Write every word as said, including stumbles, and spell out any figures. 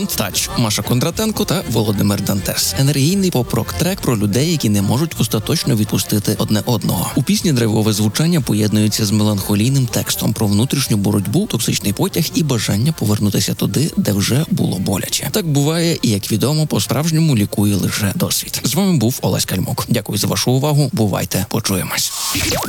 Don't Touch, Маша Кондратенко та Володимир Дантес. Енергійний поп-рок-трек про людей, які не можуть остаточно відпустити одне одного. У пісні драйвове звучання поєднується з меланхолійним текстом про внутрішню боротьбу, токсичний потяг і бажання повернутися туди, де вже було боляче. Так буває і, як відомо, по-справжньому лікує лише досвід. З вами був Олесь Кальмук. Дякую за вашу увагу. Бувайте, почуємось.